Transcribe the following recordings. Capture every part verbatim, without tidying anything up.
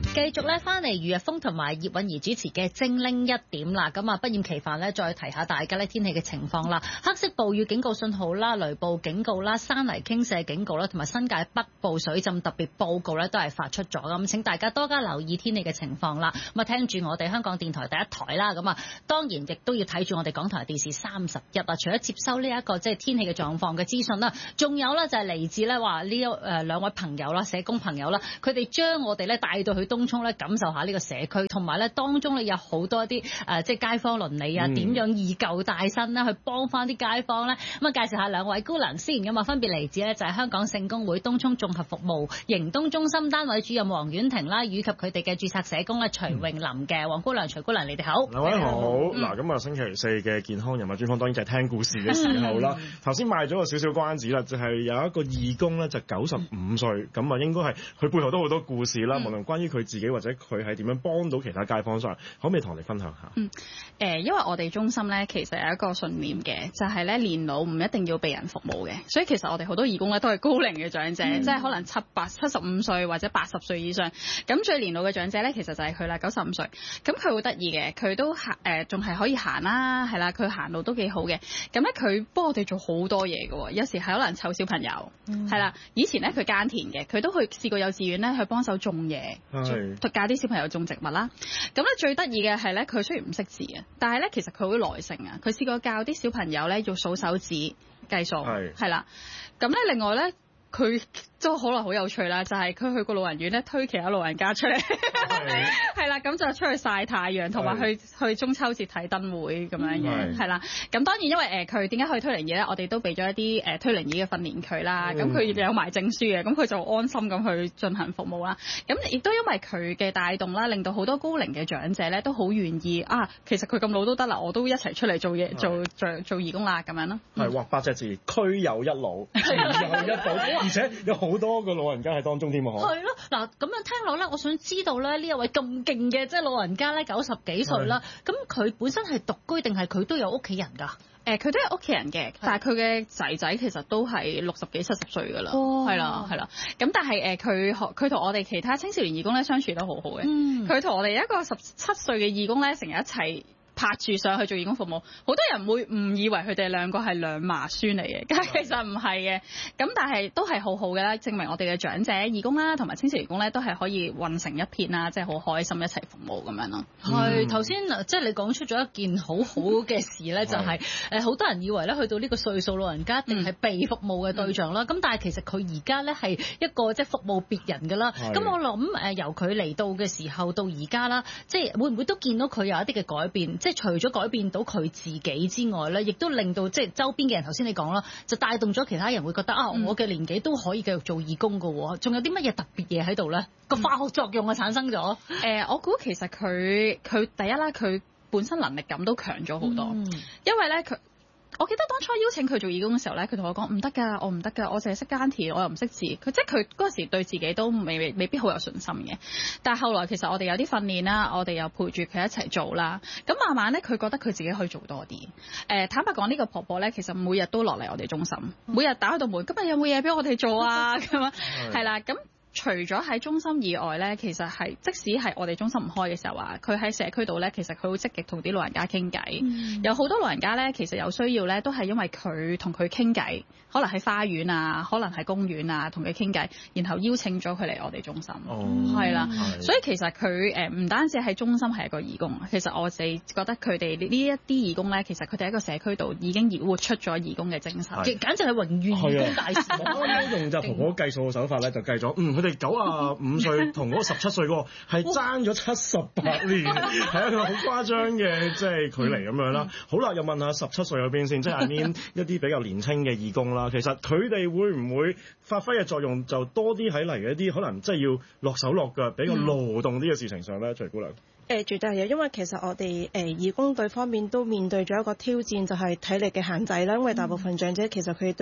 繼續咧翻嚟余日峰同埋葉韻儀主持嘅精靈一點啦，咁啊不厭其煩咧，再提下大家咧天氣嘅情況啦。黑色暴雨警告信號啦、雷暴警告啦、山泥傾瀉警告啦，同埋新界北部水浸特別報告咧都係發出咗，咁請大家多加留意天氣嘅情況啦。咁啊聽住我哋香港電台第一台啦，咁啊當然亦都要睇住我哋港台電視三十一啊。除咗接收呢一個即係天氣嘅狀況嘅資訊啦，仲有咧就係嚟自咧話呢一誒兩位朋友啦、社工朋友啦，佢哋將我哋咧帶到去東涌咧感受下呢個社區，同埋咧當中咧有好多一啲誒、呃、即係街坊鄰里啊，點、嗯、樣以舊帶新啦，去幫翻啲街坊咧。咁啊介紹下兩位姑娘先，咁啊分別嚟自咧就係香港聖公會東涌綜合服務營東中心單位主任黃婉婷啦，以及佢哋嘅註冊社工咧徐詠琳嘅。黃姑娘、徐姑娘，你哋好。 兩位好。嗱、嗯，咁啊星期四嘅健康人物專訪當然就係聽故事嘅時候啦。頭先賣咗個少少關子啦，就係、是、有一個義工咧，就九十五歲，咁、嗯、啊應該係佢背後都好多故事啦、嗯，無論關於佢自己或者佢係點樣幫到其他街坊上，可唔可以同我哋分享下？ 嗯，誒、呃，因為我哋中心咧其實有一個信念嘅，就係咧年老唔一定要被人服務嘅，所以其實我哋好多義工咧都係高齡嘅長者，嗯、即係可能七八七十五歲或者八十歲以上。咁最年老嘅長者咧，其實就係佢啦，九十五歲。咁佢好得意嘅，佢都行誒，仲、呃、係可以行啦，係啦，佢行路都幾好嘅。咁咧佢幫我哋做好多嘢嘅，有時係可能湊小朋友，係、嗯、啦。以前咧佢耕田嘅，佢都去試過幼稚園咧去幫手種嘢，教啲小朋友種植物啦。咁咧最得意嘅係咧，佢雖然唔識字啊，但係咧其實佢好耐性啊。佢試過教啲小朋友咧要數手指計數，係係啦。咁咧另外咧，佢都可能好有趣啦，就係、是、佢去個老人院咧推其他老人家出嚟，係啦，咁就出去曬太陽，同埋去去中秋節睇燈會咁樣嘅，係啦。咁當然因為誒佢點解去推輪椅咧，我哋都俾咗一啲誒、呃、推輪椅嘅訓練佢啦。咁佢有埋證書嘅，咁佢就安心咁去進行服務啦。咁亦都因為佢嘅帶動啦，令到好多高齡嘅長者咧都好願意啊。其實佢咁老都得啦，我都一齊出嚟做嘢，做做做義工啦咁樣咯。係畫八隻字，區有一老，自有一寶，而且有好多個老人家喺當中添喎。 係咯，嗱咁樣聽落咧，我想知道咧呢一位咁勁嘅即係老人家咧，九十幾歲啦，咁佢本身係獨居定係佢都有屋企人㗎？誒、 呃，佢都有屋企人嘅，但係佢嘅仔仔其實都係六十幾、七十歲㗎啦。哦，係啦，係啦。咁但係誒，佢佢同我哋其他青少年義工咧相處得好好嘅。嗯，佢同我哋一個十七歲嘅義工咧，成日一齊拍住上去做義工服務，好多人會誤以為佢哋兩個係兩嫲孫嚟嘅，但係其實唔係嘅。咁但係都係好好嘅啦，證明我哋嘅長者義工啦，同埋青少年義工咧，都係可以混成一片啦，即係好開心一齊服務咁樣咯。 係頭先即係你講出咗一件好好嘅事咧，就係誒好多人以為咧去到呢個歲數老人家一定係被服務嘅對象啦。咁、嗯、但係其實佢而家咧係一個即係服務別人㗎啦。咁我諗誒由佢嚟到嘅時候到而家啦，即係會唔會都見到佢有一啲嘅改變？即係除咗改變到佢自己之外咧，亦都令到即係周邊嘅人，頭先你講啦，就帶動咗其他人會覺得啊，我嘅年紀都可以繼續做義工㗎，仲有啲乜嘢特別嘢喺度咧？個化學作用啊產生咗。誒、 呃，我估其實佢佢第一啦，佢本身能力感都強咗好多，嗯、因為咧佢。我記得當初邀請佢做義工嘅時候咧，佢同我講唔得㗎，我唔得㗎，我淨係識耕田，我又唔識字。佢即係佢嗰時對自己都未未未必好有信心嘅。但係後來其實我哋有啲訓練啦，我哋又陪住佢一齊做啦。咁慢慢咧，佢覺得佢自己可以做多啲。誒、呃，坦白講，呢、呢個婆婆咧，其實每日都落嚟我哋中心，每日打開道門，今日有冇嘢俾我哋做啊？咁啊，係啦，咁。除咗喺中心以外咧，其實係即使係我哋中心唔開嘅時候啊，佢喺社區度咧，其實佢好積極同啲老人家傾偈。嗯、有好多老人家咧，其實有需要咧，都係因為佢同佢傾偈，可能喺花園啊，可能係公園啊，同佢傾偈，然後邀請咗佢嚟我哋中心。哦，係啦，所以其實佢誒唔單止喺中心係一個義工，其實我哋覺得佢哋呢一啲義工咧，其實佢哋喺個社區度已經活出咗義工嘅精神， 簡直係榮譽義工大使。 我啱啱用就婆婆計數嘅手法咧，就計咗嗯。佢哋九啊五歲同嗰個十七歲嗰個係爭咗七十八年，係一個好誇張嘅即係距離咁樣啦。好啦，又問下十七歲嗰邊先，即係 I mean 一啲比較年輕嘅義工啦。其實佢哋會唔會發揮嘅作用就多啲喺嚟嘅一啲可能即係要落手落腳比較勞動啲嘅事情上咧？徐姑娘。 誒絕對係有，因為其實我哋誒、呃、義工隊方面都面對咗一個挑戰，就係、是、體力嘅限制啦。因為大部分長者其實佢哋對於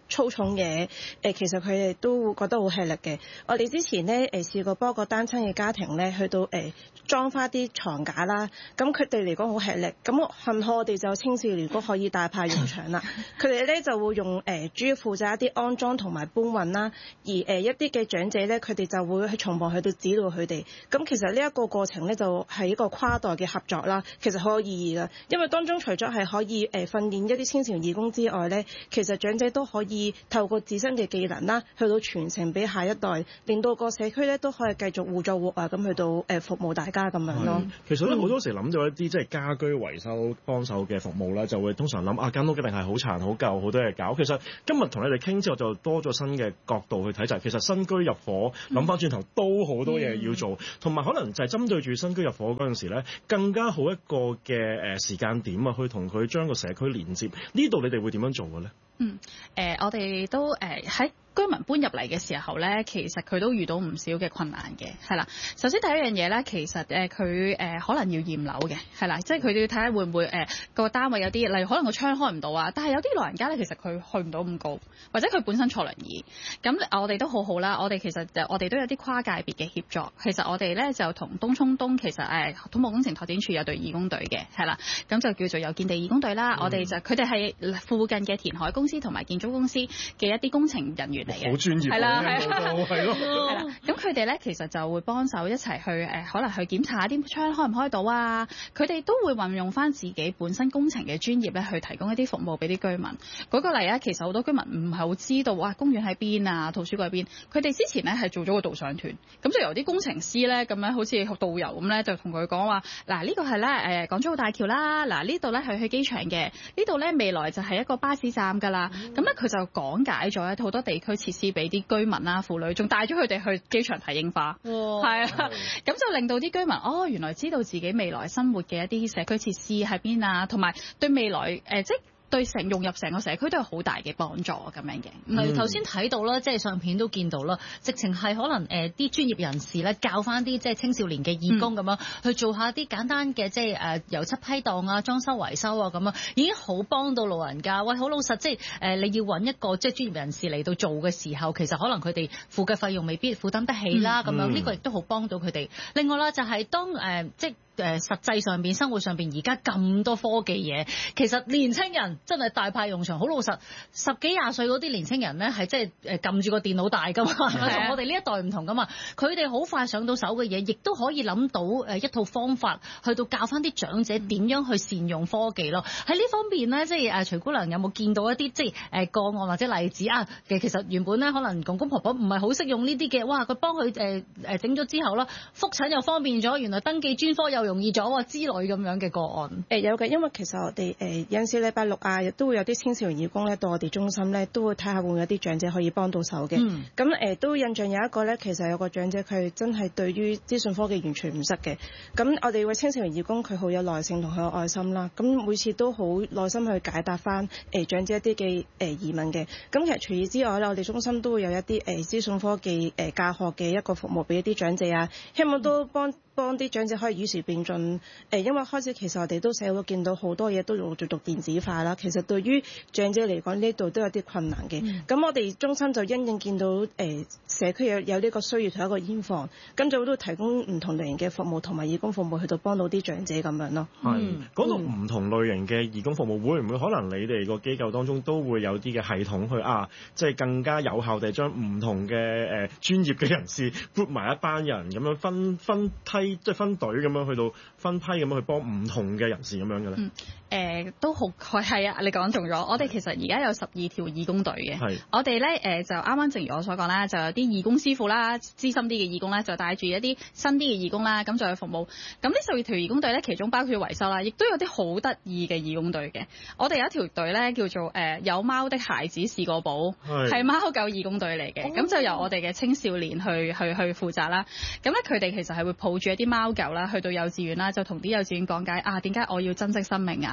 粗重嘢，誒其實佢哋都會覺得好吃力嘅。我哋之前咧誒試過幫個單親嘅家庭咧去到誒裝翻啲床架啦，咁佢哋嚟講好吃力，咁幸好我哋就有青少年都可以大派用場啦。佢哋咧就會用誒主要負責一啲安裝同埋搬運啦，而誒一啲嘅長者咧佢哋就會喺從旁去到指導佢哋。咁其實呢一個過程咧就係一個跨代嘅合作啦，其實好有意義㗎。因為當中除咗係可以誒訓練一啲青少年義工之外咧，其實長者都可以透過自身嘅技能啦，去到傳承俾下一代，令到個社區咧都可以繼續互助互愛咁去到誒服務大家咁樣咯。 其實咧好多時諗到一啲即係家居維修幫手嘅服務咧，就會通常諗啊間屋一定係好殘好舊，好多嘢搞。其實今日同你哋傾之後，就多咗新嘅角度去睇，就係其實新居入伙諗翻轉頭都好多嘢要做，同埋可能就係針對住新居入伙嗰陣時咧，更加好一個嘅誒時間點啊，去同佢將個社區連接。呢度你哋會點樣做嘅咧？ 嗯，誒、呃，我哋都誒喺、呃、居民搬入嚟嘅時候咧，其實佢都遇到唔少嘅困難嘅，係啦。首先第一樣嘢咧，其實誒佢誒可能要驗樓嘅，係啦，即係佢哋要睇下會唔會誒、呃、個單位有啲，例如可能個窗開唔到啊，但係有啲老人家咧，其實佢去唔到咁高，或者佢本身坐輪椅，咁我哋都好好啦。我哋其實我哋都有啲跨界別嘅協作。其實我哋咧就同東涌東其實誒、呃、土木工程拓展處有隊義工隊嘅，係啦，咁就叫做有建地義工隊啦。嗯、我哋就佢哋係附近嘅填海公司同埋建築公司嘅一啲工程人員嚟嘅， 好專業， 係啦， 係啦，係咯， 係啦。咁佢哋咧其實就會幫手一齊去誒、呃，可能去檢查下啲窗開唔開到啊。佢哋都會運用翻自己本身工程嘅專業咧，去提供一啲服務俾啲居民。舉個例啊，其實好多居民唔係好知道哇，公園喺邊啊，圖書館喺邊。佢哋之前咧係做咗個導賞團，咁就由啲工程師咧咁樣好似導遊咁咧，就同佢講話嗱，呢個係咧誒港珠澳大橋啦，嗱呢度咧係去機場嘅，呢度咧未來就係一個巴士站㗎啦。咁咧佢就講解咗好多地區設施俾啲居民啦、婦女，仲帶咗佢哋去機場睇櫻花，係啊，咁就令到啲居民哦，原來知道自己未來生活嘅一啲社區設施喺邊啊，同埋對未來誒、呃、即對成融入成個社區都有好大嘅幫助咁樣嘅。 唔係頭先睇到啦，即係相片都見到啦，直情係可能誒啲專業人士咧教翻啲即係青少年嘅義工咁樣、嗯、去做下啲簡單嘅即係誒油漆批盪啊、裝修維修啊咁樣，已經好幫到老人家。喂，好老實，即係誒你要揾一個即係專業人士嚟到做嘅時候，其實可能佢哋付嘅費用未必負擔得起啦。咁、嗯、樣呢、呢個亦都好幫到佢哋。另外啦，就係當誒、呃、即係。誒實際上邊生活上邊而家咁多科技嘢，其實年青人真係大派用場。好老實，十幾廿歲嗰啲年青人咧係即係誒撳住個電腦大噶嘛，同我哋呢一代唔同噶嘛。佢哋好快上到手嘅嘢，亦都可以諗到誒一套方法，去到教翻啲長者點樣去善用科技咯。喺呢方面咧，即係誒徐姑娘有冇見到一啲即係誒個案或者例子啊？其實原本咧可能公公婆婆唔係好識用呢啲嘅，哇！佢幫佢誒誒整咗之後啦，覆診又方便咗，原來登記專科又容易咗啊之類咁樣嘅個案。 誒有嘅，因為其實我哋誒有陣時禮拜六啊，亦都會有啲青少年義工咧到我哋中心咧，都會睇下會唔會有啲長者可以幫到手嘅。咁誒、嗯、都印象有一個咧，其實有個長者佢真係對於資訊科技完全唔識嘅。咁我哋嘅青少年義工佢好有耐性同佢有愛心啦。咁每次都好耐心去解答翻誒長者一啲嘅誒疑問嘅。咁其實除此之外咧，我哋中心都會有一啲誒資訊科技誒教學嘅一個服務俾一啲長者啊，希望都幫幫啲長者可以與時並進。誒，因為開始其實我哋都社會見到好多嘢都陸續續電子化啦，其實對於長者嚟講呢度都有啲困難嘅。咁、嗯、我哋中心就因應見到誒、呃、社區有有呢個需要同一個現況，咁就都提供唔同類型嘅服務同埋義工服務去到幫到啲長者咁樣咯。 係講到唔同類型嘅義工服務，會唔會可能你哋個機構當中都會有啲嘅系統去啊，即係更加有效地將唔同嘅誒、呃、專業嘅人士 group 埋一班人咁樣分分梯即係分隊咁樣去到分批咁樣去幫唔同嘅人士咁樣嘅咧？嗯，誒、 呃、都好係啊！你講中咗，我哋其實而家有十二條義工隊嘅。係，我哋咧誒就啱啱正如我所講啦，就有啲義工師傅啦，資深啲嘅義工咧就帶住一啲新啲嘅義工啦，咁就去服務。咁呢十二條義工隊咧，其中包括維修啦，亦都有啲好得意嘅義工隊嘅。我哋有一條隊咧叫做誒、呃、有貓的孩子是個寶，係貓狗義工隊嚟嘅。咁、哦、就由我哋嘅青少年去去去負責啦。咁咧佢哋其實係會抱住一啲貓狗啦，去到幼稚園啦，就同啲幼稚園講解啊，點解我要珍惜生命啊？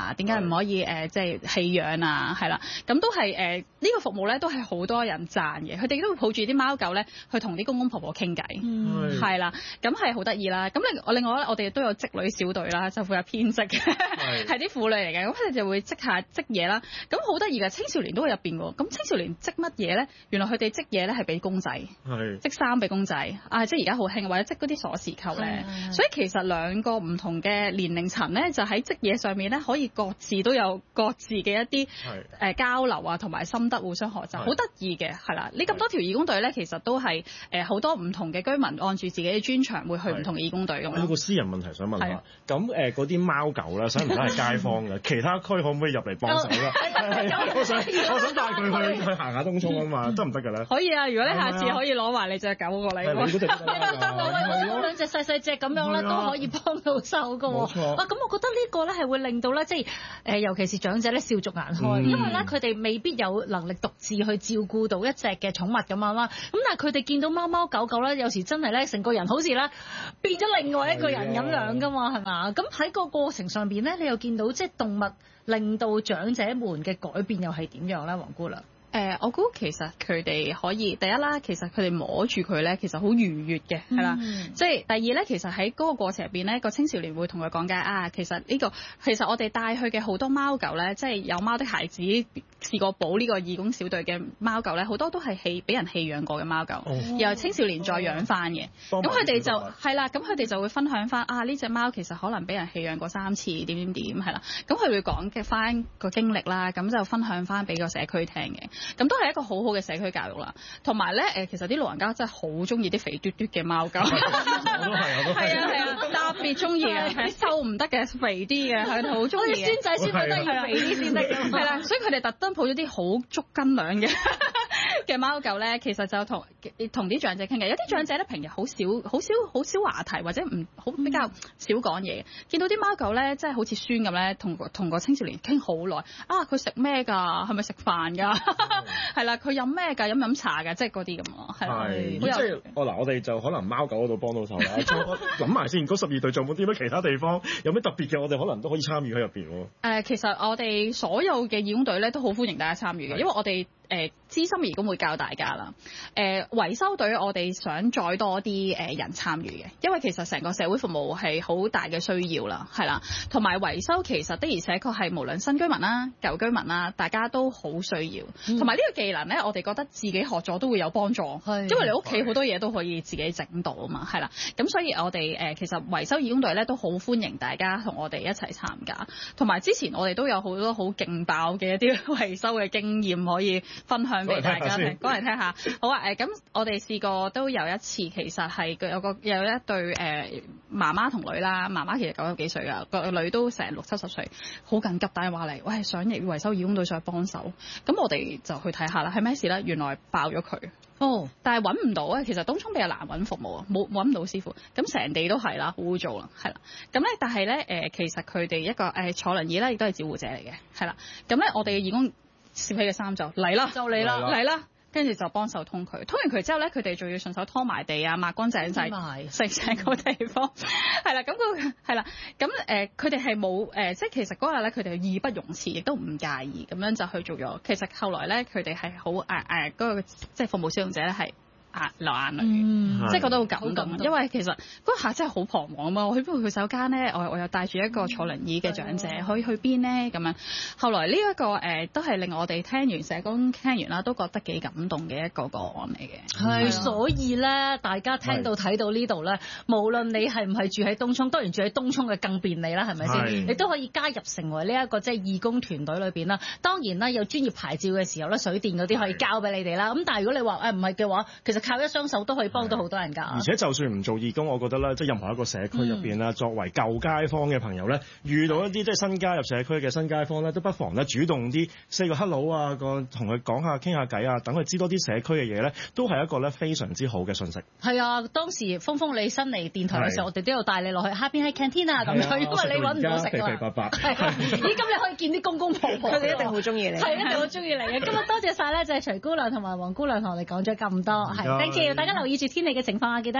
啊？點解唔可以誒即係棄養啊？係啦，咁都係誒呢個服務咧，都係好多人讚嘅。佢哋都會抱住啲貓狗咧，去同啲公公婆婆傾偈，係啦，咁係好得意啦。咁另另外咧，我哋都有織女小隊啦，就負責編織嘅，係啲婦女嚟嘅。咁佢哋就會織下織嘢啦。咁好得意嘅，青少年都會入邊喎。咁青少年織乜嘢咧？原來佢哋織嘢咧係俾公仔，織衫俾公仔啊！即係而家好興，或者織嗰啲鎖匙扣咧。所以其實兩個唔同嘅年齡層咧，就喺織嘢上面咧，可以各自都有各自嘅一啲誒交流啊，同埋心得互相學習，好得意嘅係啦。呢咁多條義工隊咧，其實都係誒好多唔同嘅居民按住自己嘅專長會去唔同嘅義工隊咁。 有個私人問題想問下，咁誒嗰啲貓狗咧，使唔使係街坊嘅？其他區可唔可以入嚟幫手咧？我想我想帶佢去去行下東涌啊嘛，得唔得㗎咧？ 可以啊！如果你下次可以攞埋你隻狗過嚟， 攞兩隻細細隻咁樣咧，都可以幫到手㗎喎。冇錯。哇！咁我覺得呢個咧係會令到咧，即係誒，尤其是長者咧，笑逐顏開，因為咧佢哋未必有能力獨自去照顧到一隻嘅寵物咁樣啦。咁但係佢哋見到貓貓狗狗咧，有時真係咧成個人好似咧變咗另外一個人咁樣㗎嘛，係嘛？咁喺個過程上邊咧，你又見到即係動物令到長者們嘅改變又係點樣咧，黃姑娘？ 誒、呃，我估其實佢哋可以第一啦，其實佢哋摸住佢咧，其實好愉悅嘅，係啦。嗯、即係第二咧，其實喺嗰個過程入邊咧，個青少年會同佢講解啊，其實呢、呢個其實我哋帶去嘅好多貓狗咧，即係有貓的孩子試過保呢個義工小隊嘅貓狗咧，好多都係棄俾人棄養過嘅貓狗，哦、然後青少年再養翻嘅。咁佢哋就係啦，咁佢哋就會分享翻啊，呢隻貓其實可能俾人棄養過三次，點點點係啦。咁佢會講嘅翻個經歷啦，咁就分享翻俾個社區聽嘅。咁都係一個好好嘅社區教育啦，同埋咧誒，其實啲老人家真係好中意啲肥嘟嘟嘅貓狗，我都係，我都係， 係啊係啊，特別中意嘅，係瘦唔得嘅，肥啲嘅，係好中意嘅。孫仔先覺得要肥啲先得嘅，係啦，所以佢哋特登抱咗啲好足斤兩嘅嘅貓狗咧，其實就同同啲長者傾偈。有啲長者咧平日好少好少好少話題，或者唔好比較少講嘢。見到啲貓狗咧，真係好似孫咁咧，同同個青少年傾好耐。啊，佢食咩㗎？係咪食飯㗎？係啦，佢飲咩㗎？飲飲茶㗎，即係嗰啲咁咯。係，即係我嗱，我哋就可能貓狗嗰度幫到手啦。諗埋先，嗰十二隊仲有冇啲咩其他地方有咩特別嘅？我哋可能都可以參與喺入邊喎。 誒，其實我哋所有嘅義工隊咧都好歡迎大家參與嘅，因為我哋。誒資深義工會教大家啦，誒、呃、維修隊我哋想再多啲誒人參與嘅，因為其實成個社會服務係好大嘅需要啦，係啦，同埋維修其實的而且確係無論新居民啦、舊居民啦，大家都好需要，同埋呢個技能咧，我哋覺得自己學咗都會有幫助，係因為你屋企好多嘢都可以自己整到啊嘛，係啦，咁所以我哋誒、呃、其實維修義工隊咧都好歡迎大家同我哋一齊參加，同埋之前我哋都有好多好勁爆嘅一啲維修嘅經驗可以分享俾大家聽，講嚟聽下。好啊，誒咁我哋試過都有一次，其實係有個有一對誒、呃、媽媽同女啦，媽媽其實九十幾歲㗎，個女都成六七十歲，好緊急打電話嚟，喂，想入維修義工隊上去幫手。咁我哋就去睇下啦，係咩事咧？原來爆咗佢。哦，但係揾唔到啊！其實東涌比較難揾服務啊，冇揾唔到師傅。咁成地都係啦，好污糟啦，係啦。咁咧，但係咧誒，其實佢哋一個誒、呃、坐輪椅咧，亦都係照顧者嚟嘅，係啦。咁咧，我哋嘅義工攝起嘅衫就嚟啦，就嚟啦，嚟啦。跟住就幫手通佢，通完佢之後咧，佢哋仲要順手拖埋地啊，抹乾淨晒成成個地方，係啦，咁佢係啦，咁誒佢哋係冇誒，即係其實嗰日咧，佢哋義不容辭，亦都唔介意咁樣就去做咗。其實後來咧，佢哋係好誒誒嗰個即係服務使用者咧係。啊流眼淚，嗯、即係覺得好感動，感動因為其實嗰下真係好彷徨啊嘛！我去邊度去洗手間咧？我我又帶住一個坐輪椅嘅長者，嗯、可以去邊咧？咁樣後來呢、這、一個誒、呃、都係令我哋聽完社工聽完啦，都覺得幾感動嘅一個個案嚟嘅。係， 的所以咧，大家聽到睇到呢度咧，無論你係唔係住喺東涌，當然住喺東涌嘅更便利啦，係咪先？你都可以加入成為呢一個即係義工團隊裏邊啦。當然啦，有專業牌照嘅時候咧，水電嗰啲可以交俾你哋啦。咁但係如果你話誒唔係嘅話，其實靠一雙手都可以幫到好多人㗎。 而且就算唔做義工，我覺得咧，即係任何一個社區入邊啦，嗯、作為舊街坊嘅朋友咧，遇到一啲即係新加入社區嘅新街坊咧，都不妨咧主動啲 say 個 hello 啊，個同佢講下傾下偈啊，等佢知多啲社區嘅嘢咧，都係一個咧非常之好嘅信息。 係啊，當時峰峰你新嚟電台嘅時候，是我哋都有帶你落去下邊喺 canteen 啊咁樣，因為你揾唔到食啊。肥肥白白。係啊，咦，咁你可以見啲公公婆婆，佢哋一定好中意你。係一定好中意你嘅。今日多謝晒咧，就係徐姑娘同埋黃姑娘同我哋講咗咁多，係 thank you，大家留意住天氣嘅情況啊，記得。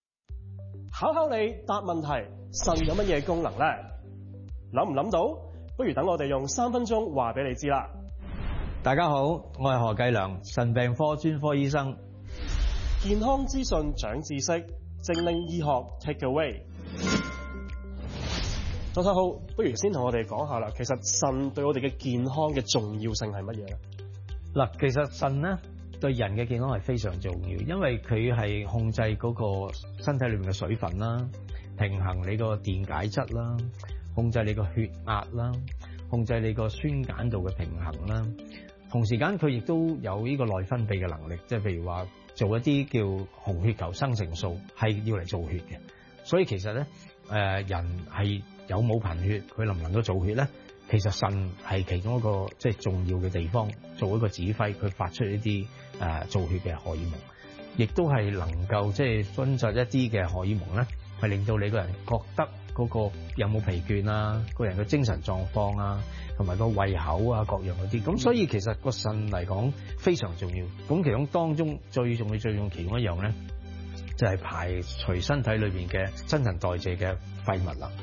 考考你答問題，腎有乜嘢功能咧？諗唔諗到？ 不如等我哋用三分鐘話俾你知啦。 大家好，我係何繼良，腎病科專科醫生。 健康資訊長知識，精靈醫學 Take Away。早晨好，不如先同我哋講下啦。其實腎對我哋嘅健康嘅重要性係乜嘢咧？ 嗱，其實腎咧對人嘅健康係非常重要，因為佢係控制嗰個身體裏面嘅水分啦，平衡你個電解質啦，控制你個血壓啦，控制你個酸鹼度嘅平衡啦。同時間佢亦都有呢個內分泌嘅能力，即係譬如話做一啲叫紅血球生成素係要嚟造血嘅。所以其實咧，誒、呃、人係有冇貧血，佢能唔能夠造血咧？其實腎係其中一個即係重要嘅地方，做一個指揮，佢發出一啲誒、呃、造血嘅荷爾蒙，亦都係能夠即係分泌一啲嘅荷爾蒙咧，係令到你個人覺得嗰個有冇疲倦啊，個人嘅精神狀況啊，同埋個胃口啊各樣嗰啲。咁所以其實個腎嚟講非常重要。咁其中當中最重要、最重要其中一樣咧，就係、是、排除身體裏邊嘅新陳代謝嘅廢物啦。